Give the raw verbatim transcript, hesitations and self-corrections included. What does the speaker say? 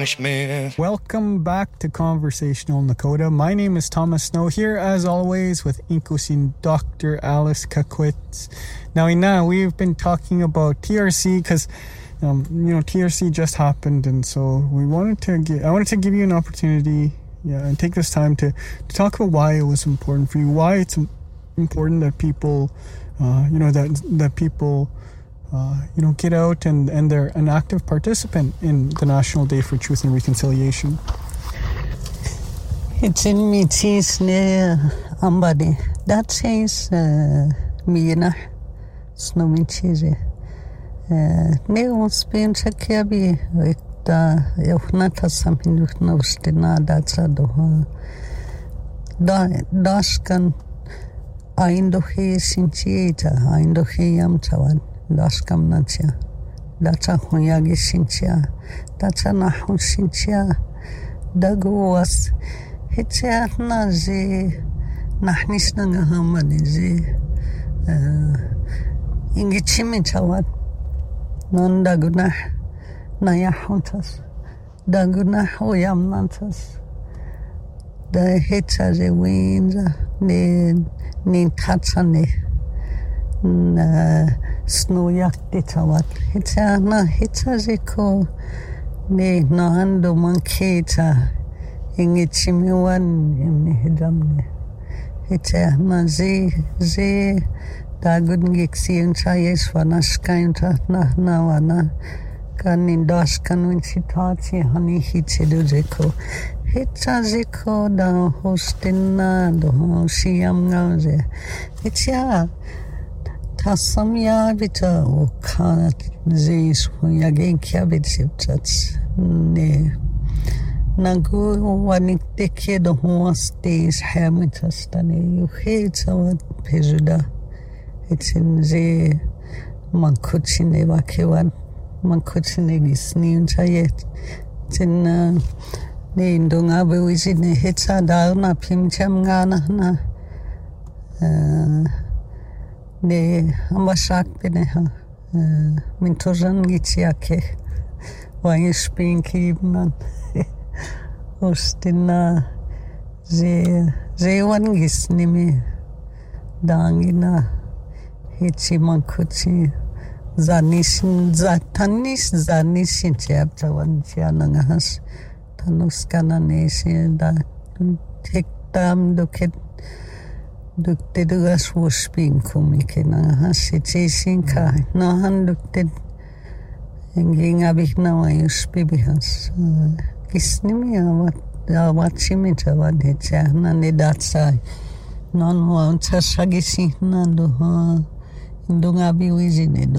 Welcome back to Conversational Nakota. My name is Thomas Snow, here as always with Inkusin Doctor Alice Kakwitz. Now, Ina, we've been talking about T R C because um, you know T R C just happened, and so we wanted to give, I wanted to give you an opportunity, yeah, and take this time to, to talk about why it was important for you, why it's important that people, uh, you know, that that people. Uh, you know, get out and, and they're an active participant in the National Day for Truth and Reconciliation. It's in me teeth near ambadi. That says me na snow me cheese. Ne ons been chakabi ekta yoknata something with no stina that's a do. Da daskan aindohe sinchieta aindohe yam chawan. Daskam natia, dacha huyagi sintia, dacha nahu sintia, daguas, hitya nazi, nahnis nangahamani zi, ingichimi chawat, non dagunah, nayahutas, dagunah oyam natas, da hitya zi winza, ni, ni tatsani. Na snowjakti tawat hitsa na hitsa ziko ne nahando manketa ingitsimiwan imni hidamne hitsa na zi zi dagun giksiun chayes vanashkainta na na wana kanin daskan winsitati hani hitsidu ziko hitsa ziko da hostina do hosiyam ngauze hitsa Tasam ya bita o kana zeis ya genkia bitsiptats ne nagu wanik teke do huas days hamitas tane you hate so pejuda it's in ze man kutsine wakewan man kutsine gisni unchayet tin ne indunga bewizine hitsa dauna pimcham ngana na ne ambasak beneha min tojan gitiake wangi spinki man ostina ze ze wangis nimi dangina hitsi mankutsi zanishin zatanis zanishin chaptawan chianangas tanuskana nesi da tektam duket Dukte dugas wospin komike na hasitsin ka na han dukte engin abich na wayuspi bihas kisnimi avat avatchimi chavad hecha na ne datsa non wan chasagisi na do ha indunga bi wizine do